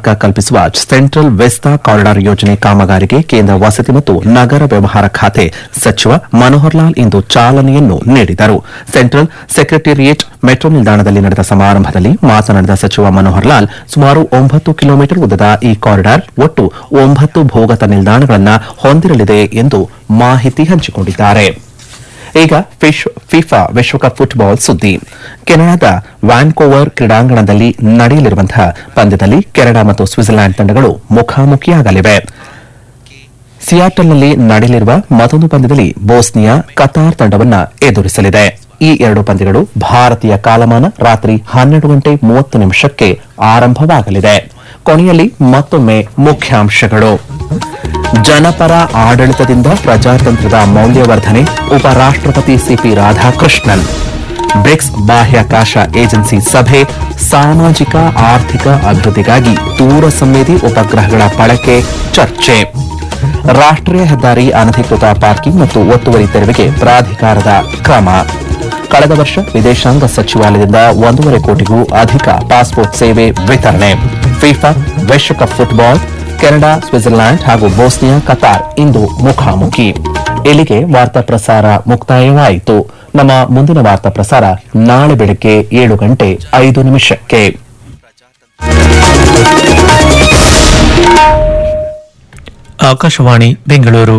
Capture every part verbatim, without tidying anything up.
ಸಂಪರ್ಕ ಕಲ್ಪಿಸುವ central ವೆಸ್ತಾ corridor ಯೋಜನೆ ಕಾಮಗಾರಿಗೆ ಕೇಂದ್ರ ವಸತಿ ಮತ್ತು ನಗರ ವ್ಯವಹಾರ ಖಾತೆ ಸಚಿವ ಮನೋಹರ್ ಲಾಲ್ ಇಂದು ಚಾಲನೆಯನ್ನು ನೀಡಿದರು. ಸೆಂಟ್ರಲ್ ಸೆಕ್ರೆಟೇರಿಯೇಟ್ ಮೆಟ್ರೋ ನಿಲ್ದಾಣದಲ್ಲಿ ನಡೆದ ಸಮಾರಂಭದಲ್ಲಿ ಮಾತನಾಡಿದ ಸಚಿವ ಮನೋಹರ್ ಲಾಲ್, ಸುಮಾರು ಒಂಬತ್ತು ಕಿಲೋಮೀಟರ್ ಉದ್ದದ ಈ ಕಾರಿಡಾರ್ ಒಟ್ಟು ಒಂಬತ್ತು ಭೂಗತ ನಿಲ್ದಾಣಗಳನ್ನು ಹೊಂದಿರಲಿದೆ ಎಂದು ಮಾಹಿತಿ ಹಂಚಿಕೊಂಡಿದ್ದಾರೆ. ಈಗ ಫಿಫಾ ವಿಶ್ವಕಪ್ ಫುಟ್ಬಾಲ್ ಸುದ್ದಿ. ಕೆನಡಾದ ವ್ಯಾನ್ಕೋವರ್ ಕ್ರೀಡಾಂಗಣದಲ್ಲಿ ನಡೆಯಲಿರುವಂತಹ ಪಂದ್ಯದಲ್ಲಿ ಕೆನಡಾ ಮತ್ತು ಸ್ವಿಟ್ಜರ್ಲೆಂಡ್ ತಂಡಗಳು ಮುಖಾಮುಖಿಯಾಗಲಿವೆ. ಸಿಯಾಟಲ್ನಲ್ಲಿ ನಡೆಯಲಿರುವ ಮತ್ತೊಂದು ಪಂದ್ಯದಲ್ಲಿ ಬೋಸ್ನಿಯಾ ಕತಾರ್ ತಂಡವನ್ನು ಎದುರಿಸಲಿದೆ. ಈ ಎರಡು ಪಂದ್ಯಗಳು ಭಾರತೀಯ ಕಾಲಮಾನ ರಾತ್ರಿ ಹನ್ನೆರಡು ಗಂಟೆ ಮೂವತ್ತು ನಿಮಿಷಕ್ಕೆ ಆರಂಭವಾಗಲಿದೆ. ಕೊನೆಯಲ್ಲಿ ಮತ್ತೊಮ್ಮೆ ಮುಖ್ಯಾಂಶಗಳು. ಜನಪರ ಆಡಳಿತದಿಂದ ಪ್ರಜಾತಂತ್ರದ ಮೌಲ್ಯವರ್ಧನೆ, ಉಪರಾಷ್ಟಪತಿ ಸಿಪಿ ರಾಧಾಕೃಷ್ಣನ್. ಬ್ರಿಕ್ಸ್ ಬಾಹ್ಯಾಕಾಶ ಏಜೆನ್ಸಿ ಸಭೆ, ಸಾಮಾಜಿಕ ಆರ್ಥಿಕ ಅಭಿವೃದ್ಧಿಗಾಗಿ ದೂರ ಸಂವೇದಿ ಉಪಗ್ರಹಗಳ ಬಳಕೆ ಚರ್ಚೆ. ರಾಷ್ಟೀಯ ಹೆದ್ದಾರಿ ಅನಧಿಕೃತ ಪಾರ್ಕಿಂಗ್ ಮತ್ತು ಒತ್ತುವರಿ ತೆರವಿಗೆ ಪ್ರಾಧಿಕಾರದ ಕ್ರಮ. ಕಳೆದ ವರ್ಷ ವಿದೇಶಾಂಗ ಸಚಿವಾಲಯದಿಂದ ಒಂದೂವರೆ ಕೋಟಿಗೂ ಅಧಿಕ ಪಾಸ್ಪೋರ್ಟ್ ಸೇವೆ ವಿತರಣೆ. ಫಿಫಾ ವಿಶ್ವಕಪ್ ಫುಟ್ಬಾಲ್, ಕೆನಡಾ, ಸ್ವಿಟ್ಜರ್ಲೆಂಡ್ ಹಾಗೂ ಬೋಸ್ನಿಯಾ ಕತಾರ್ ಇಂದು ಮುಖಾಮುಖಿ. ಇಲ್ಲಿಗೆ ವಾರ್ತಾ ಪ್ರಸಾರ ಮುಕ್ತಾಯವಾಯಿತು. ನಮ್ಮ ಮುಂದಿನ ವಾರ್ತಾ ಪ್ರಸಾರ ನಾಳೆ ಬೆಳಗ್ಗೆ ಏಳು ಗಂಟೆ ಐದು ನಿಮಿಷಕ್ಕೆ. ಆಕಾಶವಾಣಿ ಬೆಂಗಳೂರು.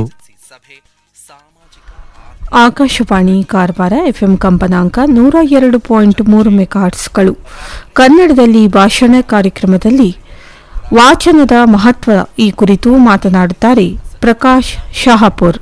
ಆಕಾಶವಾಣಿ ಕಾರವಾರ ಎಫ್ಎಂ ಕಂಪನಾಂಕ ನೂರ ಎರಡು ಪಾಯಿಂಟ್ ಮೂರು ಮೆಗಾಹರ್ಟ್ಸ್ಗಳು. ಕನ್ನಡದಲ್ಲಿ ಭಾಷಣ ಕಾರ್ಯಕ್ರಮದಲ್ಲಿ ವಾಚನದ ಮಹತ್ವ ಈ ಕುರಿತು ಮಾತನಾಡುತ್ತಾರೆ ಪ್ರಕಾಶ್ ಶಹಾಪುರ್.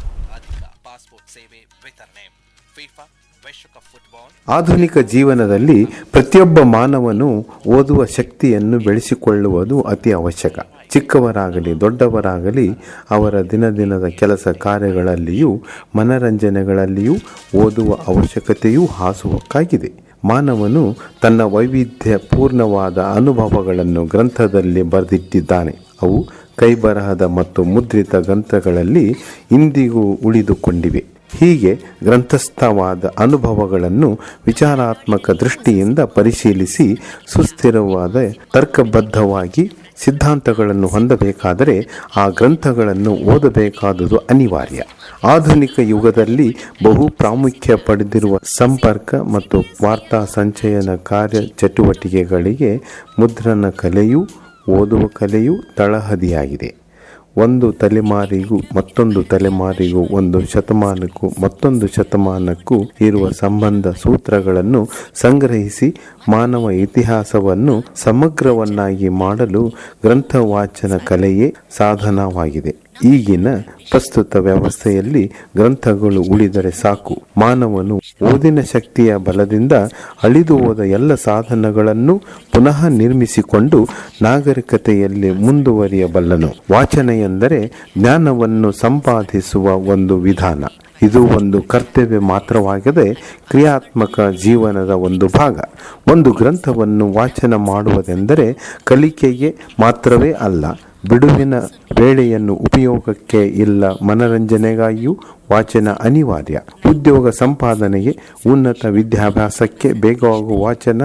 ಆಧುನಿಕ ಜೀವನದಲ್ಲಿ ಪ್ರತಿಯೊಬ್ಬ ಮಾನವನು ಓದುವ ಶಕ್ತಿಯನ್ನು ಬೆಳೆಸಿಕೊಳ್ಳುವುದು ಅತಿ ಅವಶ್ಯಕ. ಚಿಕ್ಕವರಾಗಲಿ ದೊಡ್ಡವರಾಗಲಿ ಅವರ ದಿನದಿನದ ಕೆಲಸ ಕಾರ್ಯಗಳಲ್ಲಿಯೂ ಮನರಂಜನೆಗಳಲ್ಲಿಯೂ ಓದುವ ಅವಶ್ಯಕತೆಯೂ ಹಾಸುಹೊಕ್ಕಾಗಿದೆ. ಮಾನವನು ತನ್ನ ವೈವಿಧ್ಯ ಪೂರ್ಣವಾದ ಅನುಭವಗಳನ್ನು ಗ್ರಂಥದಲ್ಲಿ ಬರೆದಿಟ್ಟಿದ್ದಾನೆ. ಅವು ಕೈಬರಹದ ಮತ್ತು ಮುದ್ರಿತ ಗ್ರಂಥಗಳಲ್ಲಿ ಇಂದಿಗೂ ಉಳಿದುಕೊಂಡಿವೆ. ಹೀಗೆ ಗ್ರಂಥಸ್ಥವಾದ ಅನುಭವಗಳನ್ನು ವಿಚಾರಾತ್ಮಕ ದೃಷ್ಟಿಯಿಂದ ಪರಿಶೀಲಿಸಿ ಸುಸ್ಥಿರವಾದ ತರ್ಕಬದ್ಧವಾಗಿ ಸಿದ್ಧಾಂತಗಳನ್ನು ಹೊಂದಬೇಕಾದರೆ ಆ ಗ್ರಂಥಗಳನ್ನು ಓದಬೇಕಾದುದು ಅನಿವಾರ್ಯ. ಆಧುನಿಕ ಯುಗದಲ್ಲಿ ಬಹು ಪ್ರಾಮುಖ್ಯ ಪಡೆದಿರುವ ಸಂಪರ್ಕ ಮತ್ತು ವಾರ್ತಾ ಸಂಚಯನ ಕಾರ್ಯ ಚಟುವಟಿಕೆಗಳಿಗೆ ಮುದ್ರಣ ಕಲೆಯೂ ಓದುವ ಕಲೆಯೂ ತಳಹದಿಯಾಗಿದೆ. ಒಂದು ತಲೆಮಾರಿಗೂ ಮತ್ತೊಂದು ತಲೆಮಾರಿಗೂ, ಒಂದು ಶತಮಾನಕ್ಕೂ ಮತ್ತೊಂದು ಶತಮಾನಕ್ಕೂ ಇರುವ ಸಂಬಂಧ ಸೂತ್ರಗಳನ್ನು ಸಂಗ್ರಹಿಸಿ ಮಾನವ ಇತಿಹಾಸವನ್ನು ಸಮಗ್ರವನ್ನಾಗಿ ಮಾಡಲು ಗ್ರಂಥ ವಾಚನ ಕಲೆಯೇ ಸಾಧನವಾಗಿದೆ. ಈಗಿನ ಪ್ರಸ್ತುತ ವ್ಯವಸ್ಥೆಯಲ್ಲಿ ಗ್ರಂಥಗಳು ಉಳಿದರೆ ಸಾಕು, ಮಾನವನು ಓದಿನ ಶಕ್ತಿಯ ಬಲದಿಂದ ಅಳಿದು ಹೋದ ಎಲ್ಲ ಸಾಧನಗಳನ್ನು ಪುನಃ ನಿರ್ಮಿಸಿಕೊಂಡು ನಾಗರಿಕತೆಯಲ್ಲಿ ಮುಂದುವರಿಯಬಲ್ಲನು. ವಾಚನ ಎಂದರೆ ಜ್ಞಾನವನ್ನು ಸಂಪಾದಿಸುವ ಒಂದು ವಿಧಾನ. ಇದು ಒಂದು ಕರ್ತವ್ಯ ಮಾತ್ರವಾಗದೆ ಕ್ರಿಯಾತ್ಮಕ ಜೀವನದ ಒಂದು ಭಾಗ. ಒಂದು ಗ್ರಂಥವನ್ನು ವಾಚನ ಮಾಡುವುದೆಂದರೆ ಕಲಿಕೆಗೆ ಮಾತ್ರವೇ ಅಲ್ಲ, ಬಿಡುವಿನ ವೇಳೆಯನ್ನು ಉಪಯೋಗಕ್ಕೆ ಇಲ್ಲ ಮನರಂಜನೆಗಾಗಿಯೂ ವಾಚನ ಅನಿವಾರ್ಯ. ಉದ್ಯೋಗ ಸಂಪಾದನೆಗೆ, ಉನ್ನತ ವಿದ್ಯಾಭ್ಯಾಸಕ್ಕೆ ಬೇಕಾಗುವ ವಾಚನ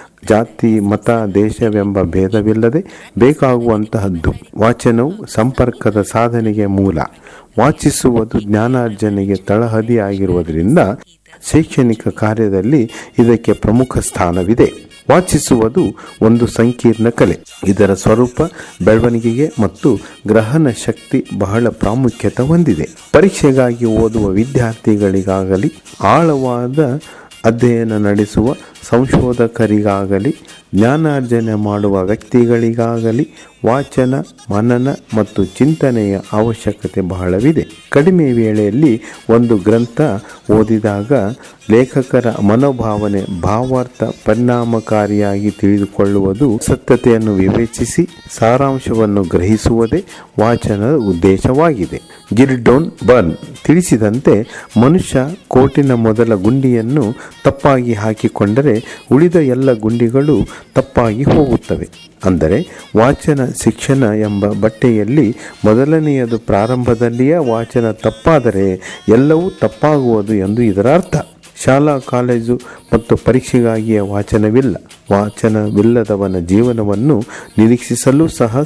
ಜಾತಿ ಮತ ದೇಶವೆಂಬ ಭೇದವಿಲ್ಲದೆ ಬೇಕಾಗುವಂತಹದ್ದು. ವಾಚನವು ಸಂಪರ್ಕದ ಸಾಧನೆಗೆ ಮೂಲ. ವಾಚಿಸುವುದು ಜ್ಞಾನಾರ್ಜನೆಗೆ ತಳಹದಿಯಾಗಿರುವುದರಿಂದ ಶೈಕ್ಷಣಿಕ ಕಾರ್ಯದಲ್ಲಿ ಇದಕ್ಕೆ ಪ್ರಮುಖ ಸ್ಥಾನವಿದೆ. ವಾಚಿಸುವುದು ಒಂದು ಸಂಕೀರ್ಣ ಕಲೆ. ಇದರ ಸ್ವರೂಪ, ಬೆಳವಣಿಗೆಗೆ ಮತ್ತು ಗ್ರಹಣ ಶಕ್ತಿ ಬಹಳ ಪ್ರಾಮುಖ್ಯತೆ ಹೊಂದಿದೆ. ಪರೀಕ್ಷೆಗಾಗಿ ಓದುವ ವಿದ್ಯಾರ್ಥಿಗಳಿಗಾಗಲಿ, ಆಳವಾದ ಅಧ್ಯಯನ ನಡೆಸುವ ಸಂಶೋಧಕರಿಗಾಗಲಿ, ಜ್ಞಾನಾರ್ಜನೆ ಮಾಡುವ ವ್ಯಕ್ತಿಗಳಿಗಾಗಲಿ ವಾಚನ, ಮನನ ಮತ್ತು ಚಿಂತನೆಯ ಅವಶ್ಯಕತೆ ಬಹಳವಿದೆ. ಕಡಿಮೆ ವೇಳೆಯಲ್ಲಿ ಒಂದು ಗ್ರಂಥ ಓದಿದಾಗ ಲೇಖಕರ ಮನೋಭಾವನೆ, ಭಾವಾರ್ಥ ಪರಿಣಾಮಕಾರಿಯಾಗಿ ತಿಳಿದುಕೊಳ್ಳುವುದು, ಸತ್ಯತೆಯನ್ನು ವಿವೇಚಿಸಿ ಸಾರಾಂಶವನ್ನು ಗ್ರಹಿಸುವುದೇ ವಾಚನದ ಉದ್ದೇಶವಾಗಿದೆ. ಗಿಲ್ಡೋನ್ ಬರ್ನ್ ತಿಳಿಸಿದಂತೆ ಮನುಷ್ಯ ಕೋಟಿನ ಮೊದಲ ಗುಂಡಿಯನ್ನು ತಪ್ಪಾಗಿ ಹಾಕಿಕೊಂಡರೆ ಉಳಿದ ಎಲ್ಲ ಗುಂಡಿಗಳು ತಪ್ಪಾಗಿ ಹೋಗುತ್ತವೆ. ಅಂದರೆ ವಾಚನ ಶಿಕ್ಷಣ ಎಂಬ ಬಟ್ಟೆಯಲ್ಲಿ ಮೊದಲನೆಯದು ಪ್ರಾರಂಭದಲ್ಲಿಯೇ ವಾಚನ ತಪ್ಪಾದರೆ ಎಲ್ಲವೂ ತಪ್ಪಾಗುವುದು ಎಂದು ಇದರ ಅರ್ಥ. ಶಾಲಾ ಕಾಲೇಜು ಮತ್ತು ಪರೀಕ್ಷೆಗಾಗಿಯೇ ವಾಚನವಿಲ್ಲ. ವಾಚನವಿಲ್ಲದವನ ಜೀವನವನ್ನು ನಿರೀಕ್ಷಿಸಲು ಸಹ